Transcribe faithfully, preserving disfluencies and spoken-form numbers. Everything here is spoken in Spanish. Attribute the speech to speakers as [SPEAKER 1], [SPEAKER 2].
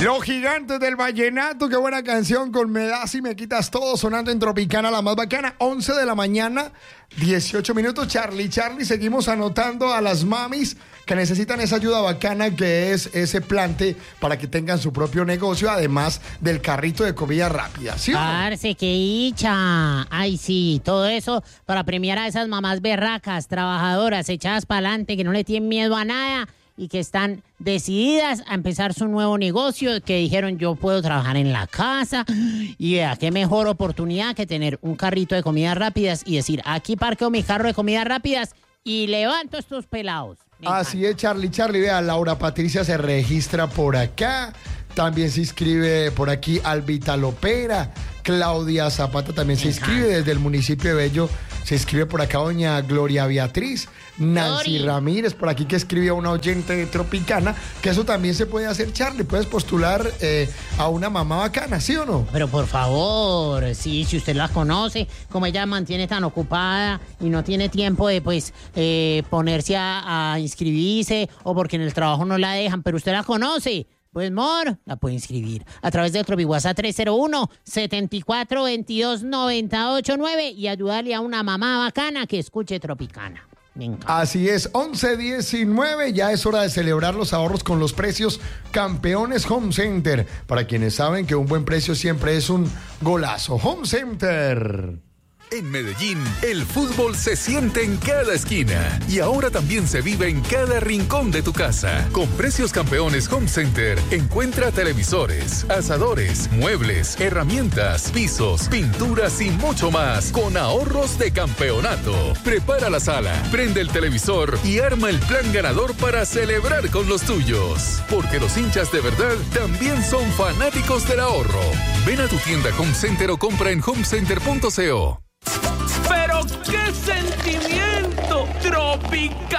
[SPEAKER 1] Los Gigantes del Vallenato, qué buena canción con Me das y me quitas todo, sonando en Tropicana, la más bacana. once de la mañana, dieciocho minutos. Charlie, Charlie, seguimos anotando a las mamis que necesitan esa ayuda bacana que es ese plante para que tengan su propio negocio, además del carrito de comida rápida, ¿sí o no?
[SPEAKER 2] Parce, qué hicha. Ay, sí, todo eso para premiar a esas mamás berracas, trabajadoras, echadas para adelante, que no le tienen miedo a nada y que están decididas a empezar su nuevo negocio, que dijeron yo puedo trabajar en la casa y vea, qué mejor oportunidad que tener un carrito de comidas rápidas y decir, aquí parqueo mi carro de comidas rápidas y levanto estos pelados. Me
[SPEAKER 1] Así
[SPEAKER 2] encanta.
[SPEAKER 1] es, Charlie, Charlie, vea, Laura Patricia se registra por acá, también se inscribe por aquí Albita Lopera, Claudia Zapata también se inscribe desde el municipio de Bello, se inscribe por acá doña Gloria Beatriz, Nancy
[SPEAKER 2] Glory.
[SPEAKER 1] Ramírez, por aquí que escribió una oyente de Tropicana, que eso también se puede hacer, Charlie, puedes postular eh, a una mamá bacana, ¿sí o no?
[SPEAKER 2] Pero por favor, sí, si usted la conoce, como ella mantiene tan ocupada y no tiene tiempo de pues eh, ponerse a, a inscribirse o porque en el trabajo no la dejan, pero usted la conoce. Pues, mor, la puede inscribir a través de Tropi WhatsApp tres cero uno, siete cuatro dos dos, nueve ocho nueve y ayudarle a una mamá bacana que escuche Tropicana. Me encanta.
[SPEAKER 1] Así es, once diecinueve, ya es hora de celebrar los ahorros con los precios Campeones Home Center. Para quienes saben que un buen precio siempre es un golazo. Home Center.
[SPEAKER 3] En Medellín, el fútbol se siente en cada esquina y ahora también se vive en cada rincón de tu casa. Con precios Campeones Home Center, encuentra televisores, asadores, muebles, herramientas, pisos, pinturas y mucho más con ahorros de campeonato. Prepara la sala, prende el televisor y arma el plan ganador para celebrar con los tuyos. Porque los hinchas de verdad también son fanáticos del ahorro. Ven a tu tienda Home Center o compra en homecenter punto co.
[SPEAKER 4] ¡Pero qué sentimiento! ¡Tropical!